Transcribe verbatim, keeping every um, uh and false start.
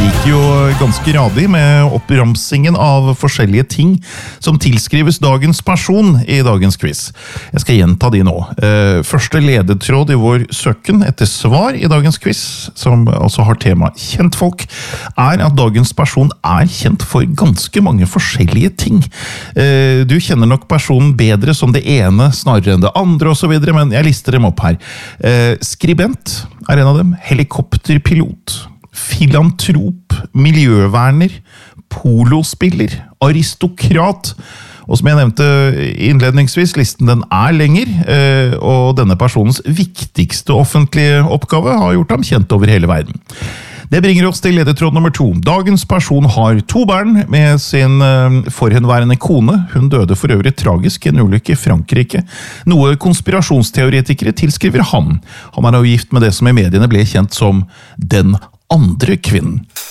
gikk jo ganske radig med oppramsingen av forskjellige ting som tilskrives dagens person i dagens quiz. Jeg skal gjenta de nå. Første ledetråd i vår søken etter svar i dagens quiz, som altså har tema kjentfolk, er at dagens person er kjent for ganske mange forskjellige ting. Du kjenner nok personen bedre som det ene snarere enn det andre og så videre, men jeg lister dem opp her. Skribent er en av dem, helikopterpilot, filantrop, miljøverner, polospiller, aristokrat, og som jeg nevnte innledningsvis, listen den er lenger, og denne personens viktigste offentlige oppgave har gjort ham kjent over hele verden. Det bringer oss til ledetråd nummer to. Dagens person har to barn med sin forhenværende kone. Hun døde for øvrig tragisk i en ulykke i Frankrike. Noe konspirasjonsteoretikere tilskriver han. Han er nå gift med det som i mediene ble kjent som den andre kvinnen.